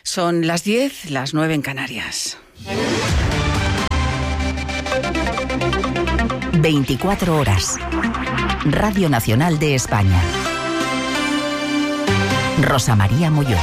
Son las 10, las 9 en Canarias. 24 horas. Radio Nacional de España. Rosa María Molló.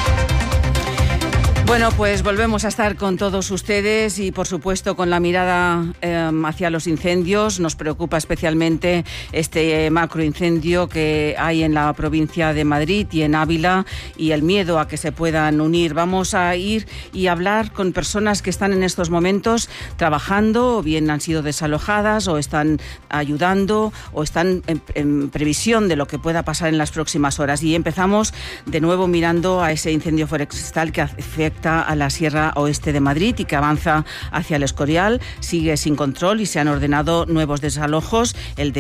Bueno, pues volvemos a estar con todos ustedes y, por supuesto, con la mirada hacia los incendios. Nos preocupa especialmente este macroincendio que hay en la provincia de Madrid y en Ávila y el miedo a que se puedan unir. Vamos a ir y hablar con personas que están en estos momentos trabajando, o bien han sido desalojadas, o están ayudando, o están en previsión de lo que pueda pasar en las próximas horas. Y empezamos de nuevo mirando a ese incendio forestal que afecta a la Sierra Oeste de Madrid y que avanza hacia el Escorial. Sigue sin control y se han ordenado nuevos desalojos.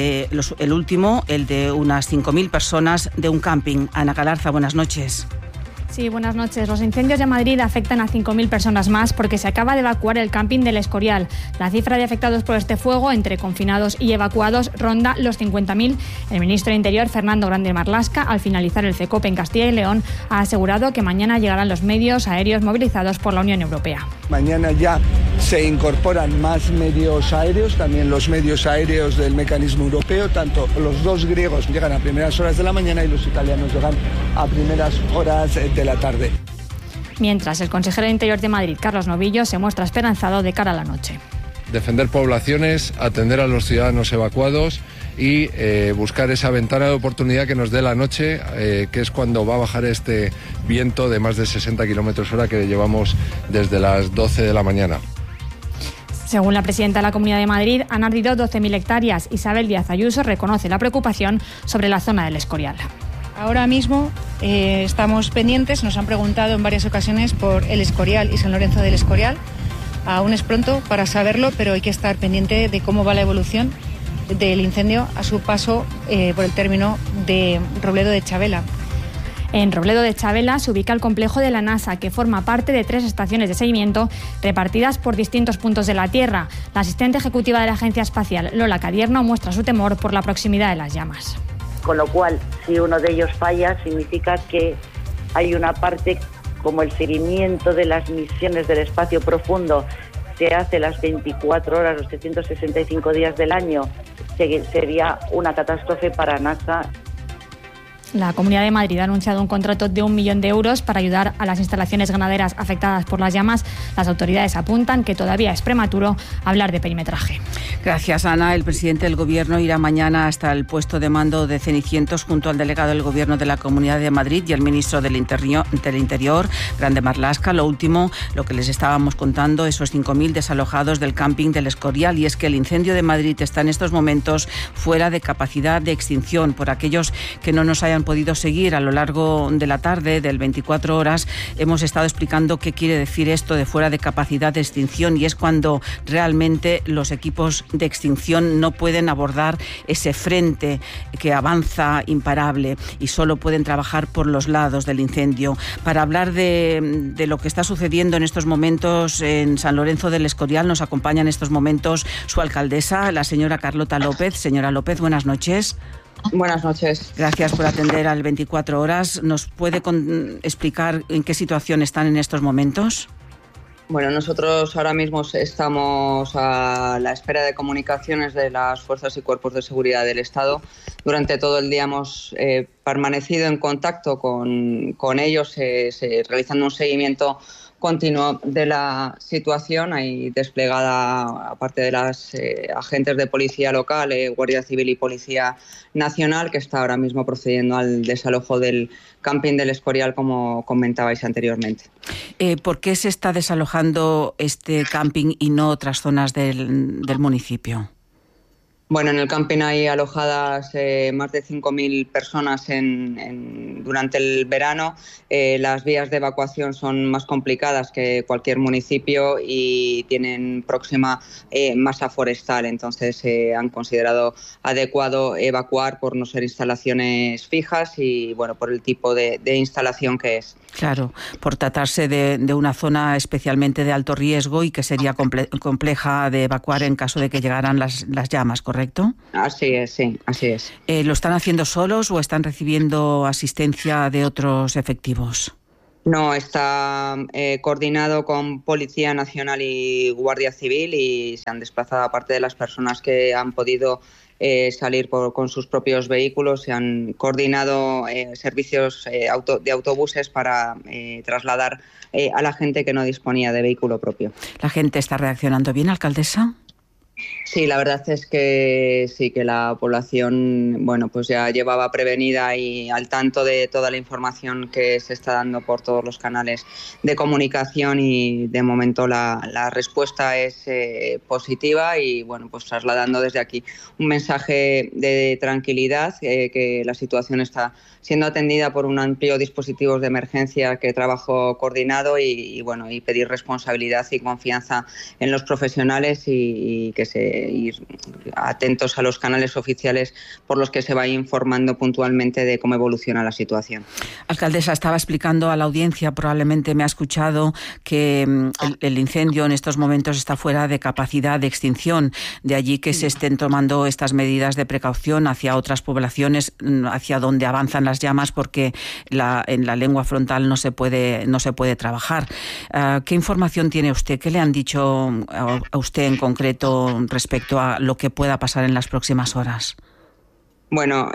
El último, el de unas 5.000 personas de un camping. Ana Galarza, buenas noches. Sí, buenas noches. Los incendios de Madrid afectan a 5.000 personas más porque se acaba de evacuar el camping del Escorial. La cifra de afectados por este fuego, entre confinados y evacuados, ronda los 50.000. El ministro de Interior, Fernando Grande Marlaska, al finalizar el CECOP en Castilla y León, ha asegurado que mañana llegarán los medios aéreos movilizados por la Unión Europea. Mañana ya se incorporan más medios aéreos, también los medios aéreos del mecanismo europeo, tanto los dos griegos llegan a primeras horas de la mañana y los italianos llegan a primeras horas de la tarde. Mientras, el consejero de Interior de Madrid, Carlos Novillo, se muestra esperanzado de cara a la noche. Defender poblaciones, atender a los ciudadanos evacuados y buscar esa ventana de oportunidad que nos dé la noche, que es cuando va a bajar este viento de más de 60 km/h que llevamos desde las 12 de la mañana. Según la presidenta de la Comunidad de Madrid, han ardido 12.000 hectáreas. Isabel Díaz Ayuso reconoce la preocupación sobre la zona del Escorial. Ahora mismo estamos pendientes, nos han preguntado en varias ocasiones por el Escorial y San Lorenzo del Escorial. Aún es pronto para saberlo, pero hay que estar pendiente de cómo va la evolución del incendio a su paso por el término de Robledo de Chavela. En Robledo de Chavela se ubica el complejo de la NASA, que forma parte de 3 estaciones de seguimiento repartidas por distintos puntos de la Tierra. La asistente ejecutiva de la Agencia Espacial, Lola Cadierno, muestra su temor por la proximidad de las llamas. Con lo cual, si uno de ellos falla, significa que hay una parte como el seguimiento de las misiones del espacio profundo se hace las 24 horas, los 365 días del año, sería una catástrofe para NASA. La Comunidad de Madrid ha anunciado un contrato de 1 millón de euros para ayudar a las instalaciones ganaderas afectadas por las llamas. Las autoridades apuntan que todavía es prematuro hablar de perimetraje. Gracias, Ana. El presidente del Gobierno irá mañana hasta el puesto de mando de Cenicientos junto al delegado del Gobierno de la Comunidad de Madrid y el ministro del Interior, Grande Marlaska. Lo último, lo que les estábamos contando, esos 5.000 desalojados del camping del Escorial, y es que el incendio de Madrid está en estos momentos fuera de capacidad de extinción. Por aquellos que no nos hayan podido seguir a lo largo de la tarde del 24 horas, hemos estado explicando qué quiere decir esto de fuera de capacidad de extinción, y es cuando realmente los equipos de extinción no pueden abordar ese frente que avanza imparable y solo pueden trabajar por los lados del incendio. Para hablar de lo que está sucediendo en estos momentos en San Lorenzo del Escorial, nos acompaña en estos momentos su alcaldesa, la señora Carlota López. Señora López, buenas noches. Buenas noches. Gracias por atender al 24 horas. ¿Nos puede explicar en qué situación están en estos momentos? Bueno, nosotros ahora mismo estamos a la espera de comunicaciones de las fuerzas y cuerpos de seguridad del Estado. Durante todo el día hemos permanecido en contacto con ellos, realizando un seguimiento continuo de la situación. Hay desplegada, aparte de las agentes de policía local, Guardia Civil y Policía Nacional, que está ahora mismo procediendo al desalojo del camping del Escorial, como comentabais anteriormente. ¿Por qué se está desalojando este camping y no otras zonas del municipio? Bueno, en el camping hay alojadas más de 5.000 personas durante el verano. Las vías de evacuación son más complicadas que cualquier municipio y tienen próxima masa forestal. Entonces han considerado adecuado evacuar por no ser instalaciones fijas y bueno, por el tipo de instalación que es. Claro, por tratarse de una zona especialmente de alto riesgo y que sería compleja de evacuar en caso de que llegaran las llamas, ¿correcto? Así es, sí, así es. ¿Lo están haciendo solos o están recibiendo asistencia de otros efectivos? No, está coordinado con Policía Nacional y Guardia Civil y se han desplazado, aparte de las personas que han podido salir con sus propios vehículos, se han coordinado servicios de autobuses para trasladar a la gente que no disponía de vehículo propio. ¿La gente está reaccionando bien, alcaldesa? Sí, la verdad es que sí, que la población, bueno, pues ya llevaba prevenida y al tanto de toda la información que se está dando por todos los canales de comunicación, y de momento la respuesta es positiva, y bueno, pues trasladando desde aquí un mensaje de tranquilidad, que la situación está siendo atendida por un amplio dispositivo de emergencia que trabajo coordinado, y bueno, y pedir responsabilidad y confianza en los profesionales, y que ir atentos a los canales oficiales por los que se va informando puntualmente de cómo evoluciona la situación. Alcaldesa, estaba explicando a la audiencia, probablemente me ha escuchado, que el incendio en estos momentos está fuera de capacidad de extinción. De allí que se estén tomando estas medidas de precaución hacia otras poblaciones, hacia donde avanzan las llamas, porque en la lengua frontal no se puede trabajar. ¿Qué información tiene usted? ¿Qué le han dicho a usted en concreto respecto a lo que pueda pasar en las próximas horas? Bueno,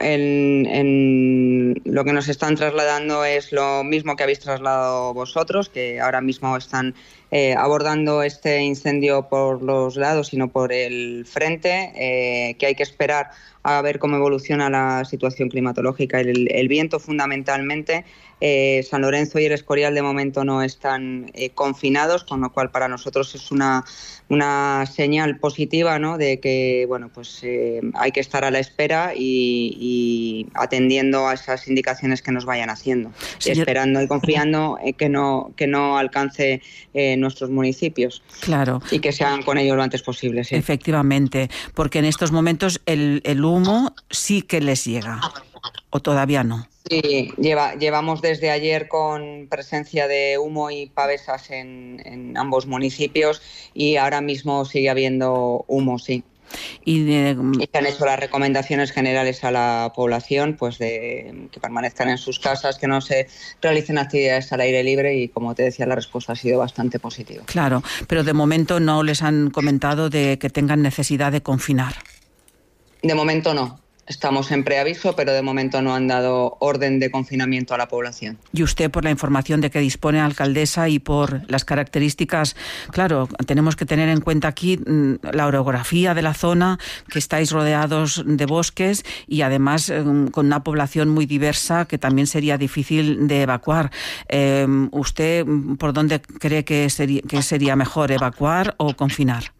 en lo que nos están trasladando es lo mismo que habéis trasladado vosotros, que ahora mismo están abordando este incendio por los lados y no por el frente, que hay que esperar a ver cómo evoluciona la situación climatológica. El viento, fundamentalmente. San Lorenzo y el Escorial de momento no están confinados, con lo cual para nosotros es una señal positiva, ¿no?, de que bueno, pues hay que estar a la espera y atendiendo a esas indicaciones que nos vayan haciendo, esperando y confiando que no alcance nuestros municipios. Claro. Y que sean con ellos lo antes posible. Sí. Efectivamente, porque en estos momentos el humo sí que les llega, ¿o todavía no? Sí, llevamos desde ayer con presencia de humo y pavesas en ambos municipios, y ahora mismo sigue habiendo humo, sí. Y se han hecho las recomendaciones generales a la población, pues de que permanezcan en sus casas, que no se realicen actividades al aire libre, y como te decía, la respuesta ha sido bastante positiva. Claro, pero de momento no les han comentado de que tengan necesidad de confinar. De momento no. Estamos en preaviso, pero de momento no han dado orden de confinamiento a la población. Y usted, por la información de que dispone, alcaldesa, y por las características, claro, tenemos que tener en cuenta aquí la orografía de la zona, que estáis rodeados de bosques y además con una población muy diversa que también sería difícil de evacuar. ¿Usted por dónde cree que sería mejor, evacuar o confinar?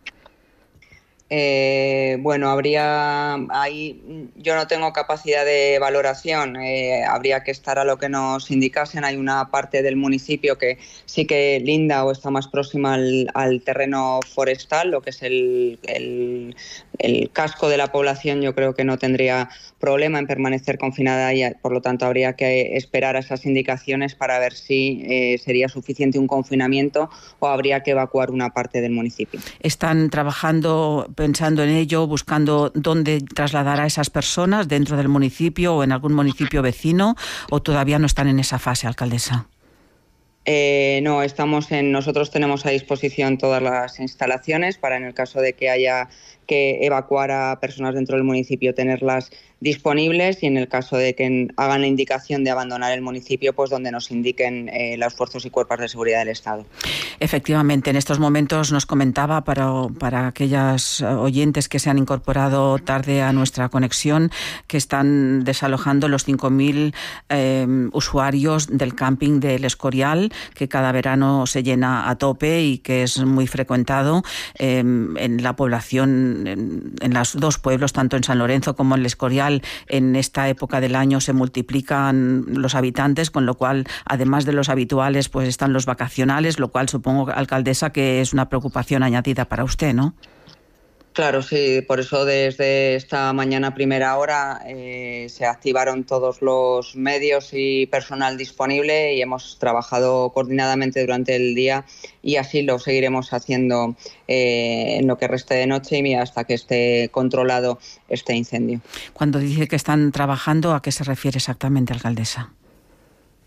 Bueno, ahí yo no tengo capacidad de valoración, habría que estar a lo que nos indicasen. Hay una parte del municipio que sí que linda o está más próxima al terreno forestal, lo que es el casco de la población. Yo creo que no tendría problema en permanecer confinada, y por lo tanto habría que esperar a esas indicaciones para ver si sería suficiente un confinamiento o habría que evacuar una parte del municipio. ¿Están trabajando, pensando en ello, buscando dónde trasladar a esas personas dentro del municipio o en algún municipio vecino, o todavía no están en esa fase, alcaldesa? No, nosotros tenemos a disposición todas las instalaciones para, en el caso de que haya que evacuar a personas dentro del municipio, tenerlas disponibles, y en el caso de que hagan la indicación de abandonar el municipio, pues donde nos indiquen los fuerzas y cuerpos de seguridad del Estado. Efectivamente, en estos momentos nos comentaba, para aquellas oyentes que se han incorporado tarde a nuestra conexión, que están desalojando los 5.000 usuarios del camping del Escorial, que cada verano se llena a tope y que es muy frecuentado en la población, en los dos pueblos, tanto en San Lorenzo como en el Escorial. En esta época del año se multiplican los habitantes, con lo cual, además de los habituales, pues están los vacacionales, lo cual supongo, alcaldesa, que es una preocupación añadida para usted, ¿no? Claro, sí, por eso desde esta mañana a primera hora se activaron todos los medios y personal disponible, y hemos trabajado coordinadamente durante el día, y así lo seguiremos haciendo en lo que reste de noche y hasta que esté controlado este incendio. Cuando dice que están trabajando, ¿a qué se refiere exactamente, alcaldesa?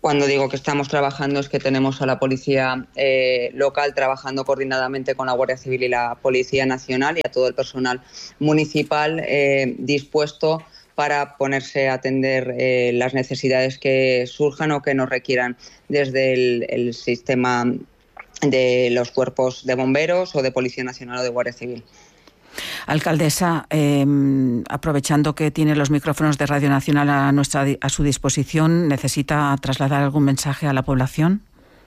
Cuando digo que estamos trabajando es que tenemos a la policía local trabajando coordinadamente con la Guardia Civil y la Policía Nacional y a todo el personal municipal dispuesto para ponerse a atender las necesidades que surjan o que nos requieran desde el sistema de los cuerpos de bomberos o de Policía Nacional o de Guardia Civil. Alcaldesa, aprovechando que tiene los micrófonos de Radio Nacional a su disposición, ¿necesita trasladar algún mensaje a la población?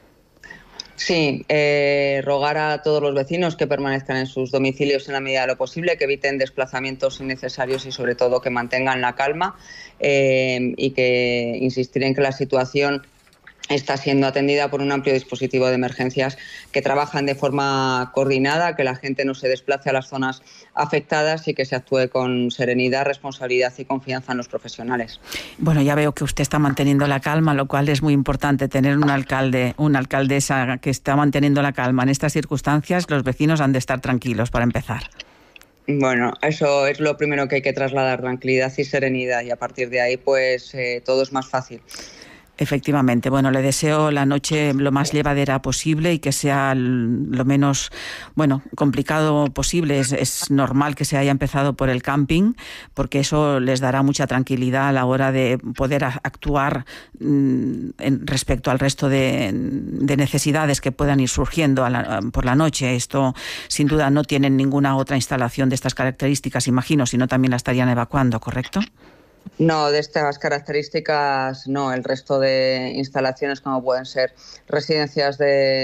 Sí, rogar a todos los vecinos que permanezcan en sus domicilios en la medida de lo posible, que eviten desplazamientos innecesarios y sobre todo que mantengan la calma y que insistir en que la situación está siendo atendida por un amplio dispositivo de emergencias que trabajan de forma coordinada, que la gente no se desplace a las zonas afectadas y que se actúe con serenidad, responsabilidad y confianza en los profesionales. Bueno, ya veo que usted está manteniendo la calma, lo cual es muy importante, tener un alcalde, una alcaldesa que está manteniendo la calma. En estas circunstancias los vecinos han de estar tranquilos para empezar. Bueno, eso es lo primero que hay que trasladar, tranquilidad y serenidad, y a partir de ahí pues todo es más fácil. Efectivamente. Bueno, le deseo la noche lo más llevadera posible y que sea lo menos, complicado posible. Es normal que se haya empezado por el camping, porque eso les dará mucha tranquilidad a la hora de poder actuar respecto al resto de necesidades que puedan ir surgiendo por la noche. Esto, sin duda, no tienen ninguna otra instalación de estas características, imagino, si no también la estarían evacuando, ¿correcto? No, de estas características no. El resto de instalaciones, como pueden ser residencias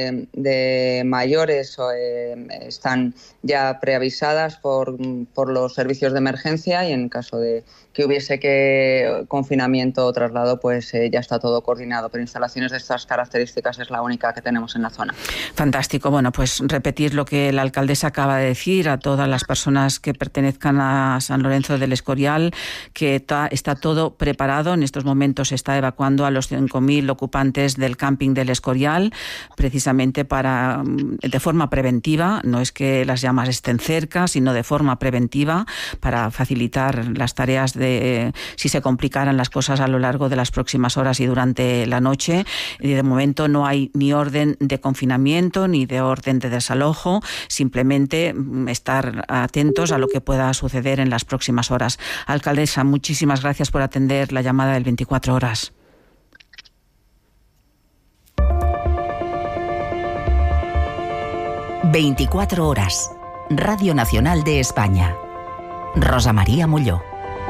de mayores, están ya preavisadas por los servicios de emergencia, y en caso de que hubiese confinamiento o traslado, pues ya está todo coordinado. Pero instalaciones de estas características es la única que tenemos en la zona. Fantástico. Bueno, pues repetir lo que la alcaldesa acaba de decir a todas las personas que pertenezcan a San Lorenzo del Escorial, que está todo preparado. En estos momentos se está evacuando a los 5.000 ocupantes del camping del Escorial, precisamente de forma preventiva. No es que las llamas estén cerca, sino de forma preventiva, para facilitar las tareas si se complicaran las cosas a lo largo de las próximas horas y durante la noche. Y de momento no hay ni orden de confinamiento ni de orden de desalojo, simplemente estar atentos a lo que pueda suceder en las próximas horas. Alcaldesa, muchísimas gracias por atender la llamada del 24 horas. ...24 horas... Radio Nacional de España. Rosa María Molló.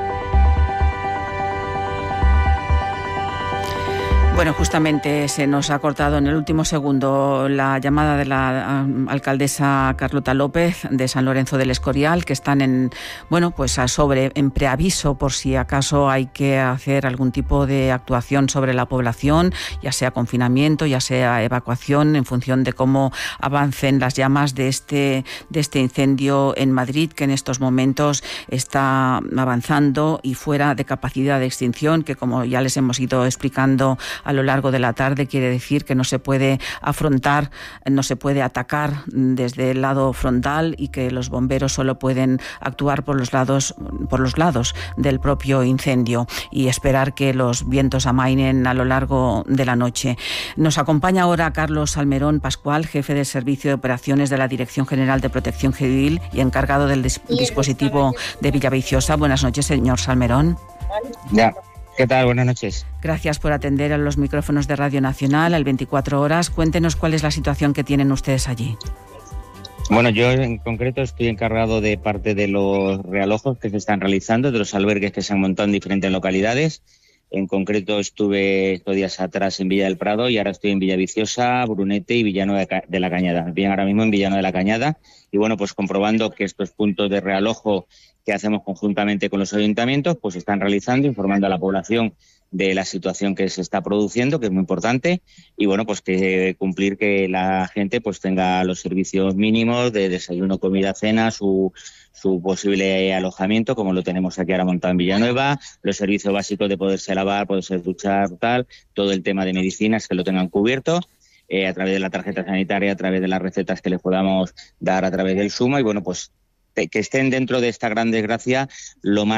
Bueno, justamente se nos ha cortado en el último segundo la llamada de la alcaldesa Carlota López de San Lorenzo del Escorial, que están en preaviso por si acaso hay que hacer algún tipo de actuación sobre la población, ya sea confinamiento, ya sea evacuación, en función de cómo avancen las llamas de este incendio en Madrid, que en estos momentos está avanzando y fuera de capacidad de extinción, que como ya les hemos ido explicando a lo largo de la tarde, quiere decir que no se puede afrontar, no se puede atacar desde el lado frontal, y que los bomberos solo pueden actuar por los lados del propio incendio, y esperar que los vientos amainen a lo largo de la noche. Nos acompaña ahora Carlos Salmerón Pascual, jefe del Servicio de Operaciones de la Dirección General de Protección Civil y encargado del dispositivo de Villaviciosa. Buenas noches, señor Salmerón. Ya. ¿Qué tal? Buenas noches. Gracias por atender a los micrófonos de Radio Nacional al 24 horas. Cuéntenos cuál es la situación que tienen ustedes allí. Bueno, yo en concreto estoy encargado de parte de los realojos que se están realizando, de los albergues que se han montado en diferentes localidades. En concreto estuve estos días atrás en Villa del Prado y ahora estoy en Villaviciosa, Brunete y Villanueva de la Cañada. Bien, ahora mismo en Villanueva de la Cañada. Y bueno, pues comprobando que estos puntos de realojo que hacemos conjuntamente con los ayuntamientos, pues se están realizando, informando a la población de la situación que se está produciendo, que es muy importante, y bueno, pues que cumplir que la gente pues tenga los servicios mínimos de desayuno, comida, cena, su posible alojamiento, como lo tenemos aquí ahora montado en Villanueva, los servicios básicos de poderse lavar, poderse duchar, todo el tema de medicinas que lo tengan cubierto, a través de la tarjeta sanitaria, a través de las recetas que les podamos dar a través del SUMA, y bueno, pues que estén dentro de esta gran desgracia lo más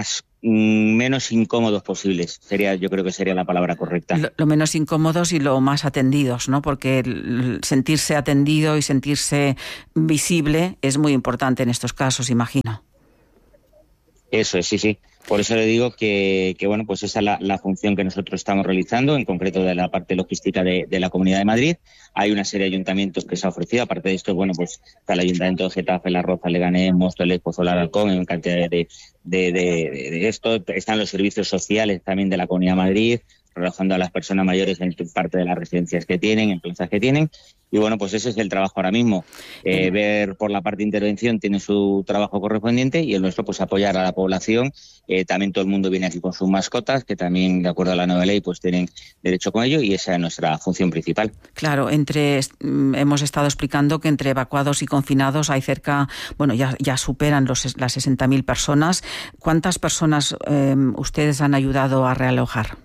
menos incómodos posibles. Yo creo que sería la palabra correcta. Lo menos incómodos y lo más atendidos, ¿no? Porque sentirse atendido y sentirse visible es muy importante en estos casos, imagino. Eso es, sí. Por eso le digo que bueno, pues esa es la función que nosotros estamos realizando, en concreto de la parte logística de la Comunidad de Madrid. Hay una serie de ayuntamientos que se ha ofrecido. Aparte de esto, bueno, pues está el Ayuntamiento de Getafe, La Roza, Leganés, Móstoles, Pozuelo, Alcón, en cantidad de esto. Están los servicios sociales también de la Comunidad de Madrid, relajando a las personas mayores en parte de las residencias que tienen, en plazas que tienen. Y bueno, pues ese es el trabajo ahora mismo. Ver por la parte de intervención tiene su trabajo correspondiente y el nuestro pues apoyar a la población. También todo el mundo viene aquí con sus mascotas, que también de acuerdo a la nueva ley pues tienen derecho con ello, y esa es nuestra función principal. Claro, hemos estado explicando que entre evacuados y confinados hay cerca, bueno, ya superan las 60.000 personas. ¿Cuántas personas ustedes han ayudado a realojar?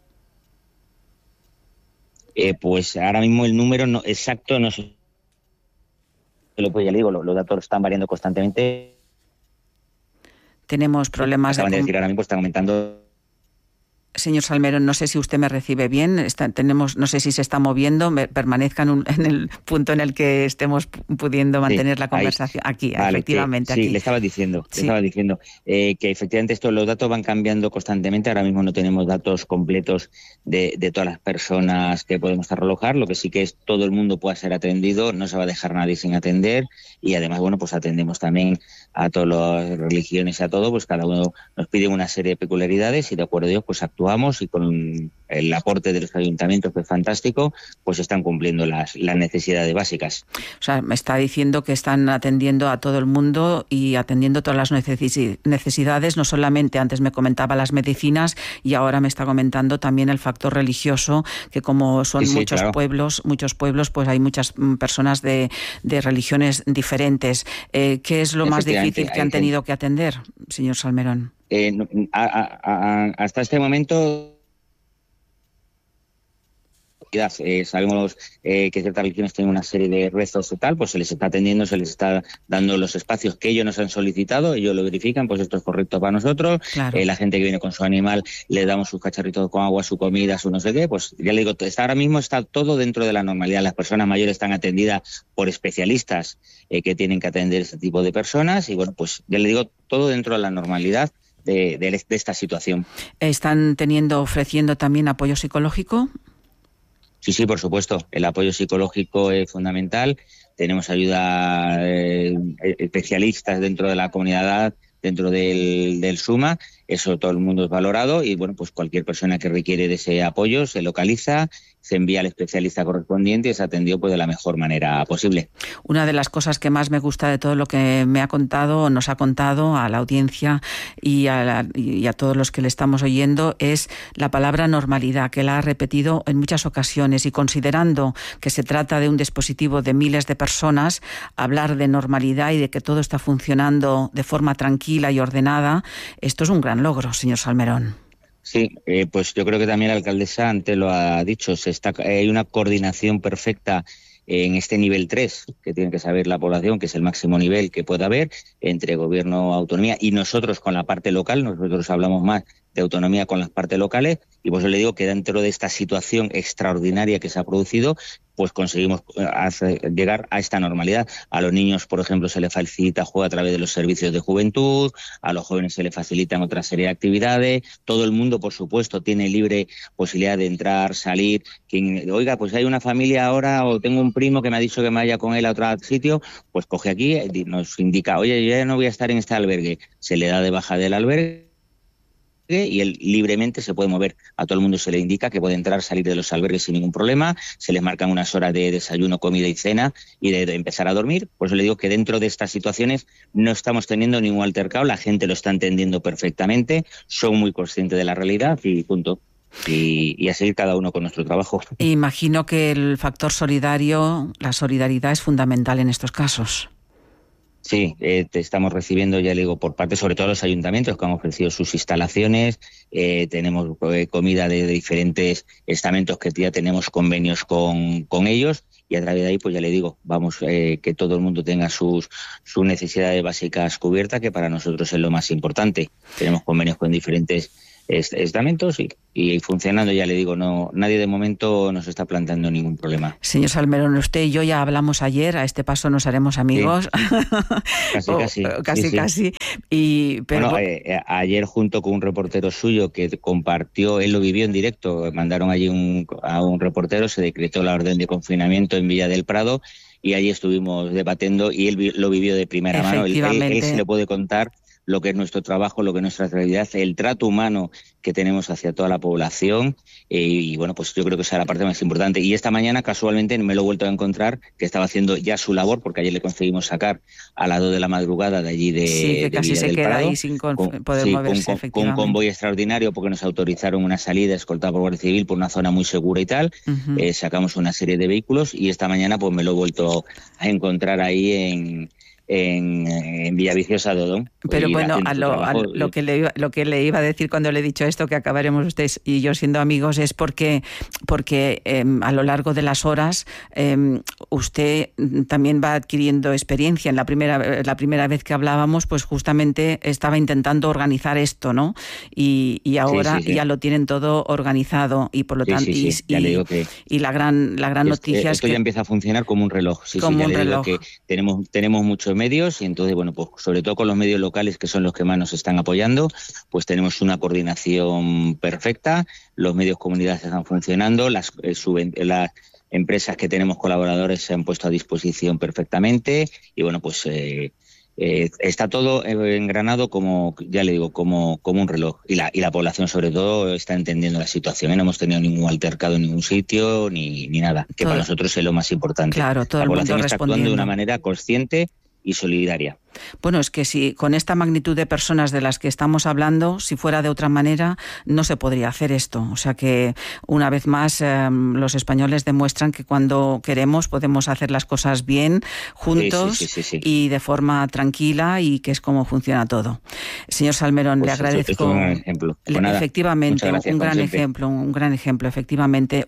Pues ahora mismo el número exacto no sé. Pues ya le digo, los datos están variando constantemente. Tenemos problemas de decir ahora mismo, están aumentando. Señor Salmerón, no sé si usted me recibe bien. No sé si se está moviendo. Permanezca en el punto en el que estemos pudiendo mantener la conversación. Aquí, vale, efectivamente. Sí, aquí. Le estaba diciendo que efectivamente los datos van cambiando constantemente. Ahora mismo no tenemos datos completos de todas las personas que podemos realojar. Lo que sí que es todo el mundo pueda ser atendido, no se va a dejar nadie sin atender, y además, bueno, pues atendemos también a todas las religiones y a todo, pues cada uno nos pide una serie de peculiaridades y de acuerdo a ello pues actuamos, y con el aporte de los ayuntamientos, que es fantástico, pues están cumpliendo las necesidades básicas. O sea, me está diciendo que están atendiendo a todo el mundo y atendiendo todas las necesidades, no solamente, antes me comentaba las medicinas y ahora me está comentando también el factor religioso, que como son muchos pueblos, pues hay muchas personas de religiones diferentes. ¿Qué es lo más difícil que han tenido que atender, señor Salmerón? Hasta este momento sabemos que ciertas religiones tienen una serie de rezos y tal, pues se les está atendiendo, se les está dando los espacios que ellos nos han solicitado, ellos lo verifican, pues esto es correcto para nosotros. Claro. La gente que viene con su animal, le damos sus cacharritos con agua, su comida, su no sé qué, pues ya le digo, ahora mismo está todo dentro de la normalidad. Las personas mayores están atendidas por especialistas que tienen que atender este tipo de personas, y bueno, pues ya le digo, todo dentro de la normalidad de esta situación. ¿Están ofreciendo también apoyo psicológico? Sí, por supuesto. El apoyo psicológico es fundamental. Tenemos ayuda especialistas dentro de la comunidad, dentro del SUMA. Eso todo el mundo es valorado, y bueno, pues cualquier persona que requiere de ese apoyo se localiza, se envía al especialista correspondiente y se atendió pues de la mejor manera posible. Una de las cosas que más me gusta de todo lo que me ha contado, nos ha contado a la audiencia y a todos los que le estamos oyendo, es la palabra normalidad, que la ha repetido en muchas ocasiones, y considerando que se trata de un dispositivo de miles de personas, hablar de normalidad y de que todo está funcionando de forma tranquila y ordenada, esto es un gran logro, señor Salmerón. Sí, pues yo creo que también la alcaldesa antes lo ha dicho, hay una coordinación perfecta en este nivel 3, que tiene que saber la población, que es el máximo nivel que pueda haber entre gobierno, autonomía y nosotros con la parte local. Nosotros hablamos más de autonomía con las partes locales, y por eso le digo que dentro de esta situación extraordinaria que se ha producido, pues conseguimos llegar a esta normalidad. A los niños, por ejemplo, se les facilita juego a través de los servicios de juventud, a los jóvenes se les facilitan otra serie de actividades, todo el mundo, por supuesto, tiene libre posibilidad de entrar, salir. Quien, oiga, pues hay una familia ahora, o tengo un primo que me ha dicho que me vaya con él a otro sitio, pues coge aquí, nos indica, oye, yo ya no voy a estar en este albergue, se le da de baja del albergue, y él libremente se puede mover. A todo el mundo se le indica que puede entrar, salir de los albergues sin ningún problema, se les marcan unas horas de desayuno, comida y cena, y de empezar a dormir. Por eso le digo que dentro de estas situaciones no estamos teniendo ningún altercado, la gente lo está entendiendo perfectamente, son muy conscientes de la realidad y punto. Y a seguir cada uno con nuestro trabajo. Imagino que el factor solidario, la solidaridad es fundamental en estos casos. Sí, estamos recibiendo, ya le digo, por parte sobre todo los ayuntamientos que han ofrecido sus instalaciones, tenemos comida de diferentes estamentos que ya tenemos convenios con ellos, y a través de ahí, pues ya le digo, vamos, que todo el mundo tenga sus necesidades básicas cubiertas, que para nosotros es lo más importante. Tenemos convenios con diferentes estamentos y funcionando, ya le digo, nadie de momento nos está planteando ningún problema. Señor Salmerón, usted y yo ya hablamos ayer, a este paso nos haremos amigos. Sí. Casi. Pero... Bueno, ayer junto con un reportero suyo que compartió, él lo vivió en directo, mandaron allí a un reportero, se decretó la orden de confinamiento en Villa del Prado y allí estuvimos debatiendo y él lo vivió de primera mano. Él se le puede contar lo que es nuestro trabajo, lo que es nuestra realidad, el trato humano que tenemos hacia toda la población y bueno, pues yo creo que esa es la parte más importante. Y esta mañana casualmente me lo he vuelto a encontrar, que estaba haciendo ya su labor, porque ayer le conseguimos sacar a las 2 de la madrugada de allí de que casi Villa se del queda Prado, ahí sin poder moverse, efectivamente. Con un convoy extraordinario, porque nos autorizaron una salida escoltada por Guardia Civil por una zona muy segura y tal. Sacamos una serie de vehículos y esta mañana pues me lo he vuelto a encontrar ahí en Villaviciosa de Odón. Pero bueno, lo que le iba a decir cuando le he dicho esto, que acabaremos usted y yo siendo amigos, es porque a lo largo de las horas usted también va adquiriendo experiencia. En la primera vez que hablábamos, pues justamente estaba intentando organizar esto, ¿no? Y ahora ya lo tienen todo organizado y por lo tanto y la gran noticia es esto que ya empieza a funcionar como un reloj. Como un reloj. Digo que tenemos muchos medios y entonces, bueno, pues sobre todo con los medios locales, que son los que más nos están apoyando, pues tenemos una coordinación perfecta, los medios comunitarios están funcionando, las empresas que tenemos colaboradores se han puesto a disposición perfectamente y bueno, pues está todo engranado como, ya le digo, como un reloj y la población sobre todo está entendiendo la situación. No hemos tenido ningún altercado en ningún sitio ni nada, que para nosotros es lo más importante. Claro, todo el mundo respondiendo. La población está actuando de una manera consciente y solidaria. Bueno, es que si con esta magnitud de personas de las que estamos hablando, si fuera de otra manera, no se podría hacer esto. O sea que, una vez más, los españoles demuestran que cuando queremos podemos hacer las cosas bien, juntos sí. y de forma tranquila, y que es como funciona todo. Señor Salmerón, pues le agradezco. Esto es un gran ejemplo. Efectivamente, un gran ejemplo, efectivamente.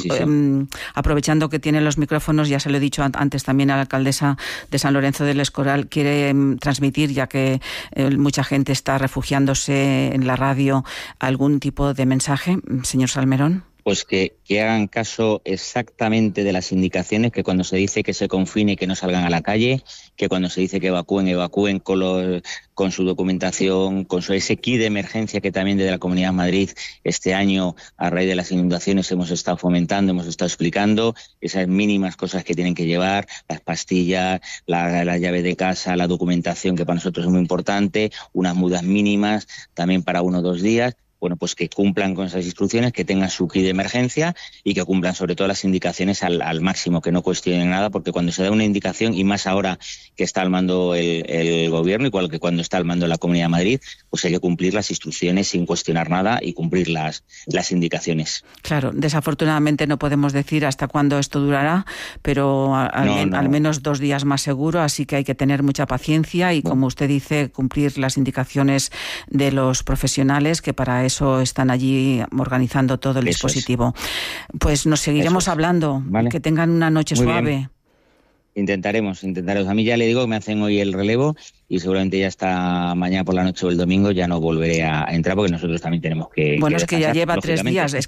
Aprovechando que tiene los micrófonos, ya se lo he dicho antes también a la alcaldesa de San Lorenzo del Escorial, quiere transmitir, ya que mucha gente está refugiándose en la radio, algún tipo de mensaje, señor Salmerón. Pues que hagan caso exactamente de las indicaciones, que cuando se dice que se confine, que no salgan a la calle, que cuando se dice que evacúen con su documentación, con ese kit de emergencia que también desde la Comunidad de Madrid este año, a raíz de las inundaciones, hemos estado fomentando, hemos estado explicando esas mínimas cosas que tienen que llevar, las pastillas, la llave de casa, la documentación, que para nosotros es muy importante, unas mudas mínimas también para 1 o 2 días. Bueno, pues que cumplan con esas instrucciones, que tengan su kit de emergencia y que cumplan sobre todo las indicaciones al máximo, que no cuestionen nada, porque cuando se da una indicación, y más ahora que está al mando el gobierno, igual que cuando está al mando la Comunidad de Madrid, pues hay que cumplir las instrucciones sin cuestionar nada y cumplir las indicaciones. Claro, desafortunadamente no podemos decir hasta cuándo esto durará, pero al menos 2 días más seguro, así que hay que tener mucha paciencia y, como usted dice, cumplir las indicaciones de los profesionales, que para eso están allí organizando todo el dispositivo. Pues nos seguiremos hablando. ¿Vale? Que tengan una noche muy suave. Bien. Intentaremos. A mí ya le digo que me hacen hoy el relevo y seguramente ya hasta mañana por la noche o el domingo ya no volveré a entrar, porque nosotros también tenemos que Bueno, es que ya lleva 3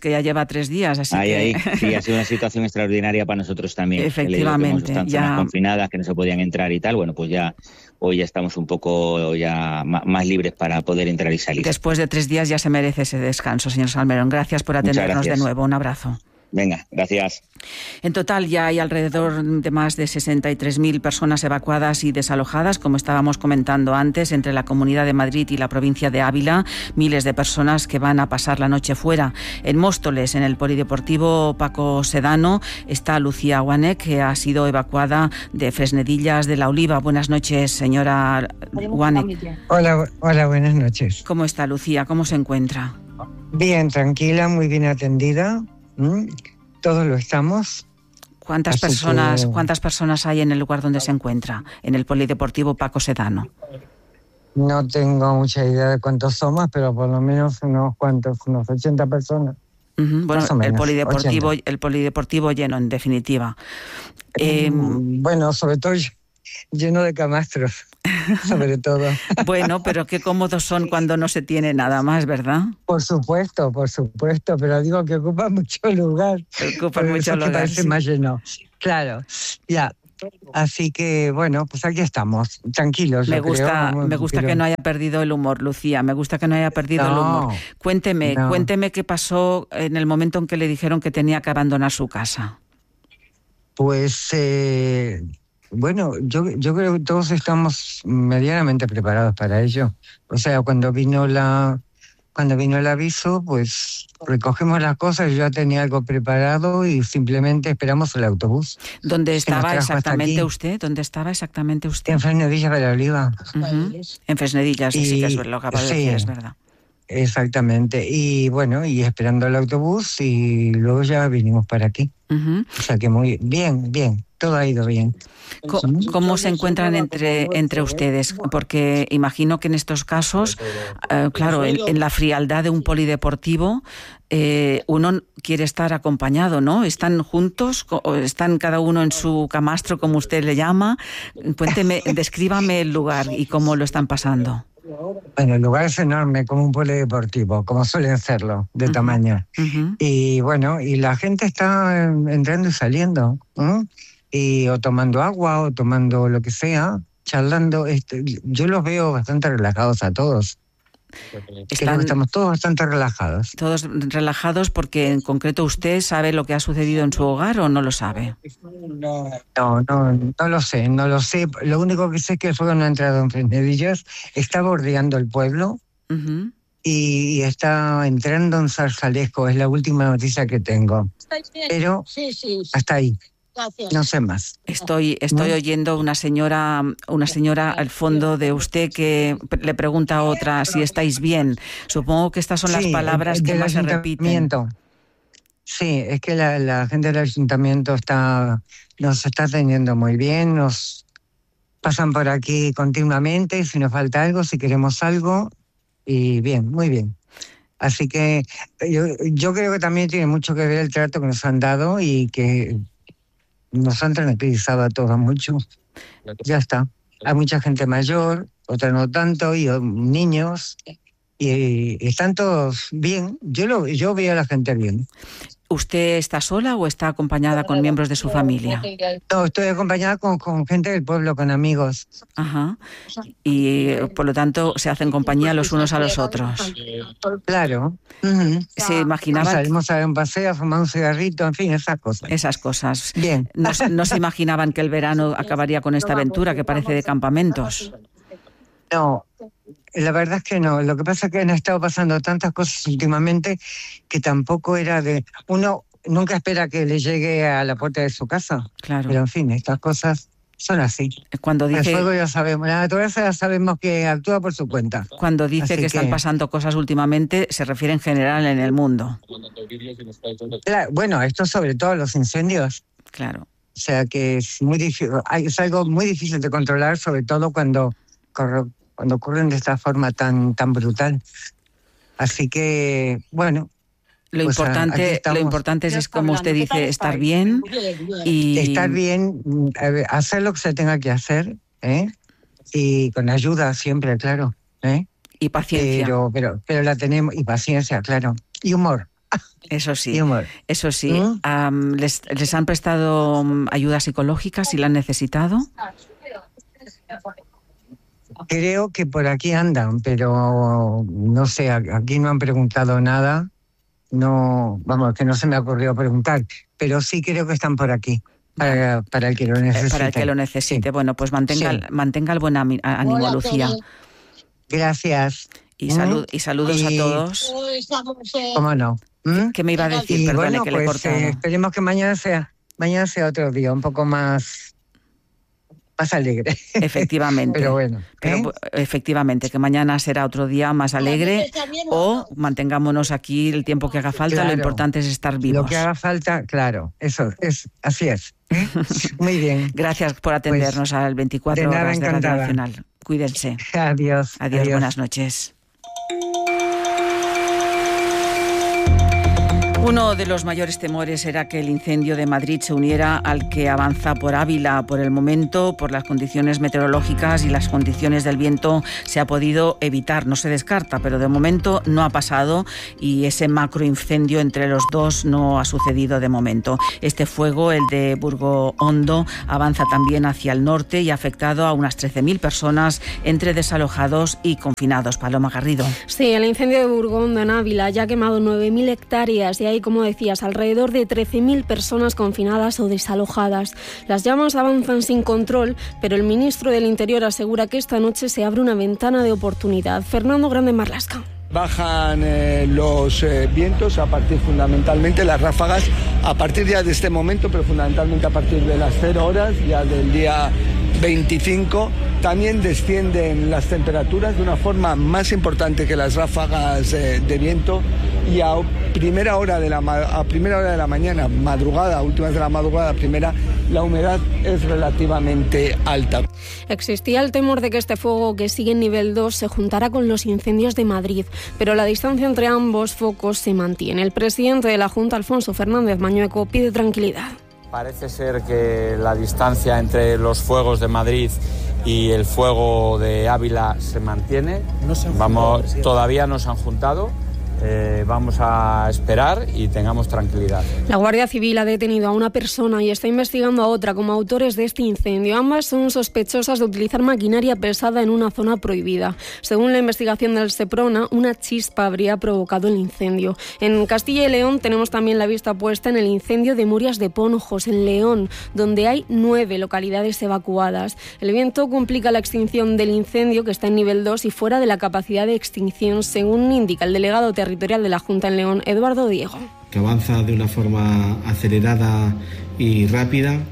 días, así que... Sí, ha sido una situación extraordinaria para nosotros también. Efectivamente. Están zonas confinadas, que no se podían entrar y tal. Bueno, pues ya hoy ya estamos un poco ya más libres para poder entrar y salir. Después de 3 días ya se merece ese descanso, señor Salmerón. Gracias por atendernos de nuevo. Un abrazo. Venga, gracias. En total ya hay alrededor de más de 63.000 personas evacuadas y desalojadas, como estábamos comentando antes, entre la Comunidad de Madrid y la provincia de Ávila. Miles de personas que van a pasar la noche fuera. En Móstoles, en el Polideportivo Paco Sedano, está Lucía Guanek, que ha sido evacuada de Fresnedillas de la Oliva. Buenas noches, señora Guanek. Hola, buenas noches. ¿Cómo está, Lucía? ¿Cómo se encuentra? Bien, tranquila, muy bien atendida. Todos lo estamos. ¿Cuántas personas hay en el lugar donde se encuentra, en el Polideportivo Paco Sedano? No tengo mucha idea de cuántos somos, pero por lo menos unos 80 personas. Bueno, más o menos, el polideportivo lleno, en definitiva. Bueno, sobre todo lleno de camastros, sobre todo. Bueno, pero qué cómodos son cuando no se tiene nada más, ¿verdad? Por supuesto, pero digo que ocupa mucho lugar. Ocupa mucho lugar. Parece más lleno. Claro, ya. Así que, bueno, pues aquí estamos, tranquilos. Me gusta que no haya perdido el humor, Lucía, me gusta que no haya perdido el humor. Cuénteme qué pasó en el momento en que le dijeron que tenía que abandonar su casa. Pues, bueno, yo creo que todos estamos medianamente preparados para ello. O sea, cuando vino el aviso, pues recogimos las cosas, yo ya tenía algo preparado y simplemente esperamos el autobús. ¿Dónde estaba exactamente usted? En Fresnedillas de la Oliva. En Fresnedillas, sí, que es lo que acabo de decir, es verdad. Exactamente. Y bueno, y esperando el autobús y luego ya vinimos para aquí. O sea que muy bien, todo ha ido bien. ¿Cómo se encuentran entre ustedes? Porque imagino que en estos casos, claro, en la frialdad de un polideportivo, uno quiere estar acompañado, ¿no? ¿Están juntos? ¿O están cada uno en su camastro, como usted le llama? Cuénteme, descríbame el lugar y cómo lo están pasando. Bueno, el lugar es enorme, como un polideportivo, como suelen serlo, de tamaño. Y bueno, y la gente está entrando y saliendo, y o tomando agua, o tomando lo que sea, charlando. Yo los veo bastante relajados a todos. Estamos todos bastante relajados. Todos relajados porque en concreto usted sabe lo que ha sucedido en su hogar o no lo sabe. No lo sé. Lo único que sé es que el fuego no ha entrado en Fresnedillas, está bordeando el pueblo y está entrando en Zarzalejos, es la última noticia que tengo. Pero hasta ahí. No sé más. Estoy oyendo una señora al fondo de usted que le pregunta a otra si estáis bien. Supongo que estas son las palabras que más se repiten. Sí, es que la gente del ayuntamiento nos está atendiendo muy bien, nos pasan por aquí continuamente, si nos falta algo, si queremos algo, y bien, muy bien. Así que yo creo que también tiene mucho que ver el trato que nos han dado y que nos han tranquilizado a todos mucho. Ya está. Hay mucha gente mayor, otra no tanto, y niños, y están todos bien. Yo veo a la gente bien. ¿Usted está sola o está acompañada con miembros de su familia? No, estoy acompañada con gente del pueblo, con amigos. Ajá. Y por lo tanto se hacen compañía los unos a los otros. Claro. ¿Se imaginaban? Salimos a dar un paseo, a fumar un cigarrito, en fin, esas cosas. Esas cosas. Bien. No se imaginaban que el verano acabaría con esta aventura que parece de campamentos. No. La verdad es que no. Lo que pasa es que han estado pasando tantas cosas últimamente que tampoco era de... Uno nunca espera que le llegue a la puerta de su casa. Claro. Pero en fin, estas cosas son así. Cuando dice... El fuego ya sabemos, la naturaleza ya sabemos que actúa por su cuenta. Cuando dice que están pasando cosas últimamente, se refiere en general en el mundo. Bueno, esto sobre todo los incendios. Claro. O sea que es muy difícil, es algo muy difícil de controlar, sobre todo cuando ocurren de esta forma tan brutal. Así que, bueno... Lo importante es, como usted dice, estar bien y... Estar bien, hacer lo que se tenga que hacer, y con ayuda siempre, claro. Y paciencia. Pero la tenemos, y paciencia, claro. Y humor. Eso sí, y humor. Eso sí. ¿Les han prestado ayuda psicológica si la han necesitado? Creo que por aquí andan, pero no sé, aquí no han preguntado nada. No, vamos, que no se me ha ocurrido preguntar, pero sí creo que están por aquí, para el que lo necesite. Para el que lo necesite. Sí. Bueno, pues mantenga el buen ánimo, Lucía. Gracias. Y saludos a todos. ¿Cómo no? ¿Qué me iba a decir? Perdone, bueno, que le he cortado. Esperemos que mañana sea otro día, un poco más alegre. Efectivamente. Pero bueno. Efectivamente, que mañana será otro día más alegre o mantengámonos aquí el tiempo que haga falta. Claro, lo importante es estar vivos. Lo que haga falta, claro, así es. Muy bien. Gracias por atendernos al 24 horas de Radio Nacional. Cuídense. Adiós. Adiós. Buenas noches. Uno de los mayores temores era que el incendio de Madrid se uniera al que avanza por Ávila. Por el momento, por las condiciones meteorológicas y las condiciones del viento, se ha podido evitar. No se descarta, pero de momento no ha pasado y ese macroincendio entre los dos no ha sucedido de momento. Este fuego, el de Burgo Hondo, avanza también hacia el norte y ha afectado a unas 13.000 personas entre desalojados y confinados. Paloma Garrido. Sí, el incendio de Burgo Hondo en Ávila ya ha quemado 9.000 hectáreas y hay, como decías, alrededor de 13.000 personas confinadas o desalojadas. Las llamas avanzan sin control, pero el ministro del Interior asegura que esta noche se abre una ventana de oportunidad. Fernando Grande Marlaska. Bajan los vientos a partir fundamentalmente, las ráfagas, a partir ya de este momento, pero fundamentalmente a partir de las 0 horas, ya del día 25. También descienden las temperaturas de una forma más importante que las ráfagas de viento y a primera hora de la mañana, madrugada, últimas de la madrugada, primera, la humedad es relativamente alta. Existía el temor de que este fuego, que sigue en nivel 2, se juntara con los incendios de Madrid, pero la distancia entre ambos focos se mantiene. El presidente de la Junta, Alfonso Fernández Mañueco, pide tranquilidad. Parece ser que la distancia entre los fuegos de Madrid y el fuego de Ávila se mantiene. Todavía no se han juntado. Vamos a esperar y tengamos tranquilidad. La Guardia Civil ha detenido a una persona y está investigando a otra como autores de este incendio. Ambas son sospechosas de utilizar maquinaria pesada en una zona prohibida. Según la investigación del Seprona, una chispa habría provocado el incendio. En Castilla y León tenemos también la vista puesta en el incendio de Murias de Ponjos, en León, donde hay 9 localidades evacuadas. El viento complica la extinción del incendio, que está en nivel 2 y fuera de la capacidad de extinción, según indica el delegado territorial de la Junta en León, Eduardo Diego. Que avanza de una forma acelerada y rápida,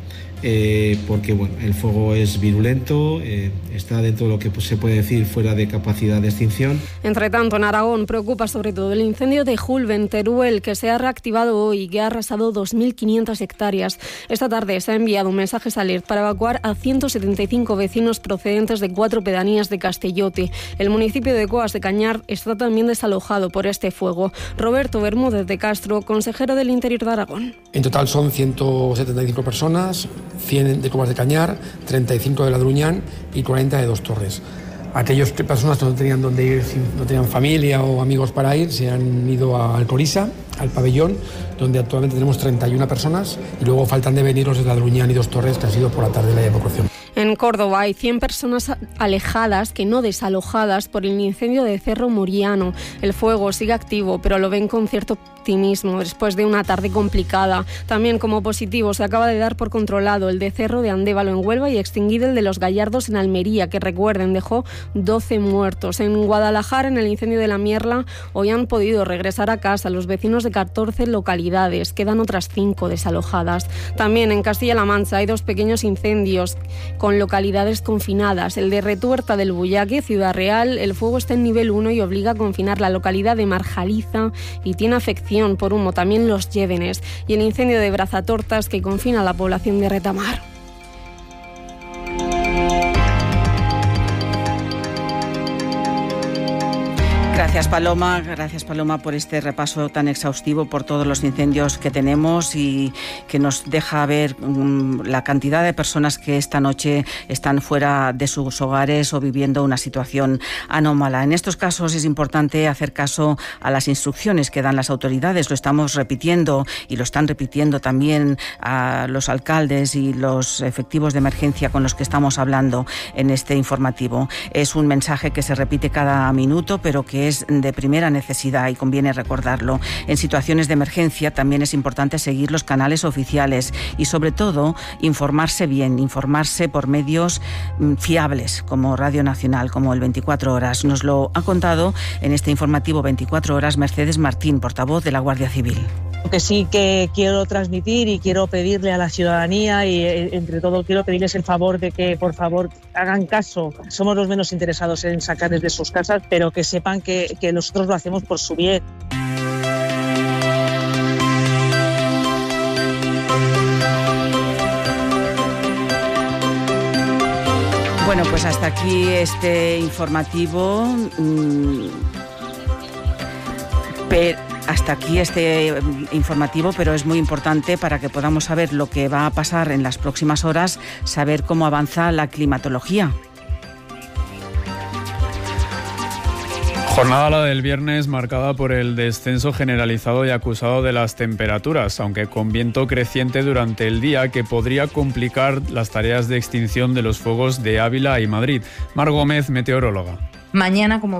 porque el fuego es virulento, está dentro de lo que se puede decir fuera de capacidad de extinción. Entre tanto, en Aragón preocupa sobre todo el incendio de Julve, en Teruel, que se ha reactivado hoy y que ha arrasado 2.500 hectáreas. Esta tarde se ha enviado un mensaje alert para evacuar a 175 vecinos procedentes de 4 pedanías de Castellote. El municipio de Coas de Cañar está también desalojado por este fuego. Roberto Bermúdez de Castro, consejero del Interior de Aragón. En total son 175 personas, 100 de Coas de Cañar, 35 de Ladruñán y 40 de Dos Torres. Aquellas personas que no tenían dónde ir, no tenían familia o amigos para ir, se han ido a Alcoriza, al pabellón, donde actualmente tenemos 31 personas, y luego faltan de venir los de Ladruñán y Dos Torres, que han sido por la tarde la evacuación. En Córdoba hay 100 personas alejadas, que no desalojadas, por el incendio de Cerro Muriano. El fuego sigue activo, pero lo ven con cierto optimismo después de una tarde complicada. También como positivo se acaba de dar por controlado el de Cerro de Andévalo en Huelva y extinguido el de Los Gallardos en Almería, que recuerden dejó 12 muertos. En Guadalajara, en el incendio de la Mierla, hoy han podido regresar a casa los vecinos de 14 localidades. Quedan otras 5 desalojadas. También en Castilla-La Mancha hay 2 pequeños incendios con localidades confinadas. El de Retuerta del Buyaque, Ciudad Real, el fuego está en nivel 1 y obliga a confinar la localidad de Marjaliza y tiene afección por humo también Los Llévenes. Y el incendio de Brazatortas, que confina a la población de Retamar. Gracias Paloma por este repaso tan exhaustivo por todos los incendios que tenemos y que nos deja ver la cantidad de personas que esta noche están fuera de sus hogares o viviendo una situación anómala. En estos casos es importante hacer caso a las instrucciones que dan las autoridades. Lo estamos repitiendo y lo están repitiendo también a los alcaldes y los efectivos de emergencia con los que estamos hablando en este informativo. Es un mensaje que se repite cada minuto, pero que es de primera necesidad y conviene recordarlo. En situaciones de emergencia también es importante seguir los canales oficiales y sobre todo informarse bien, informarse por medios fiables como Radio Nacional, como el 24 Horas. Nos lo ha contado en este informativo 24 Horas Mercedes Martín, portavoz de la Guardia Civil. Lo que sí que quiero transmitir y quiero pedirle a la ciudadanía y entre todo quiero pedirles el favor de que por favor hagan caso. Somos los menos interesados en sacarles de sus casas, pero que sepan que nosotros lo hacemos por su bien. Bueno, pues hasta aquí este informativo. Hasta aquí este informativo, pero es muy importante para que podamos saber lo que va a pasar en las próximas horas, saber cómo avanza la climatología. Jornada la del viernes marcada por el descenso generalizado y acusado de las temperaturas, aunque con viento creciente durante el día que podría complicar las tareas de extinción de los fuegos de Ávila y Madrid. Mar Gómez, meteoróloga. Mañana, como